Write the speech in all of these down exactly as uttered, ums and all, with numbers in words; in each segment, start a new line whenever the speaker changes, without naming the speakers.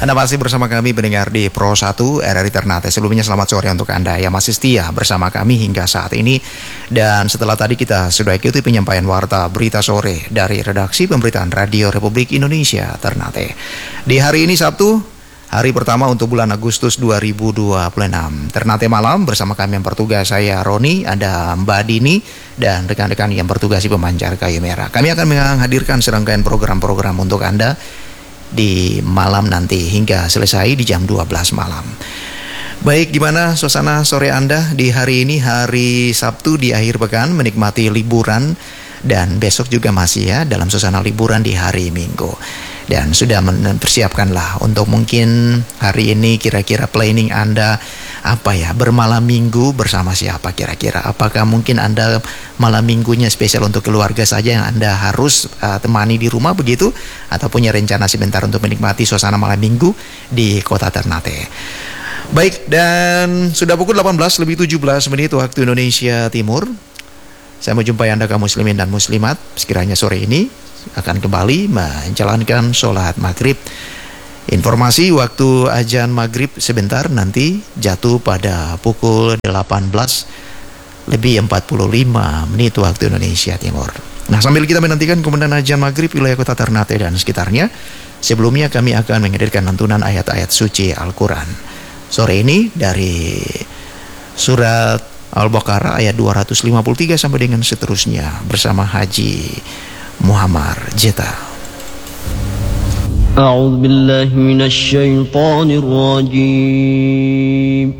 Anda masih bersama kami pendengar di Pro satu R R I Ternate. Sebelumnya selamat sore untuk Anda yang masih setia bersama kami hingga saat ini. Dan setelah tadi kita sudah ikuti penyampaian warta berita sore dari redaksi pemberitaan Radio Republik Indonesia Ternate. Di hari ini Sabtu, hari pertama untuk bulan Agustus dua ribu dua puluh enam. Ternate malam bersama kami yang bertugas, saya Roni, ada Mbak Dini, dan rekan-rekan yang bertugas di pemancar kayu merah. Kami akan menghadirkan serangkaian program-program untuk Anda di malam nanti hingga selesai di jam dua belas malam. Baik, gimana suasana sore Anda di hari ini, hari Sabtu di akhir pekan, menikmati liburan, dan besok juga masih ya dalam suasana liburan di hari Minggu. Dan sudah mempersiapkanlah untuk mungkin hari ini kira-kira planning Anda apa ya, bermalam minggu bersama siapa kira-kira. Apakah mungkin Anda malam minggunya spesial untuk keluarga saja yang Anda harus uh, temani di rumah begitu, atau punya rencana sebentar untuk menikmati suasana malam minggu di kota Ternate. Baik, dan sudah pukul delapan belas lebih tujuh belas menit waktu Indonesia Timur. Saya menjumpai Anda kaum muslimin dan muslimat sekiranya sore ini akan kembali menjalankan sholat maghrib. Informasi waktu azan maghrib sebentar nanti jatuh pada pukul delapan belas lebih empat puluh lima menit waktu Indonesia Timur. Nah, sambil kita menantikan kemudian azan maghrib wilayah kota Ternate dan sekitarnya, sebelumnya kami akan menghadirkan lantunan ayat-ayat suci Al-Quran. Sore ini dari surat Al-Baqarah ayat dua ratus lima puluh tiga sampai dengan seterusnya bersama Haji Muhammad Jeta.
A'udzu billahi minasy syaithanir rajim.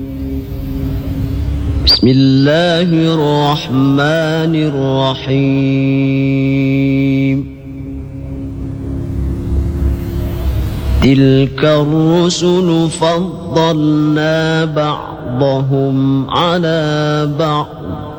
Bismillahirrahmanirrahim. Tilka ar-rusulu faddalna ba'dahum 'ala ba'd.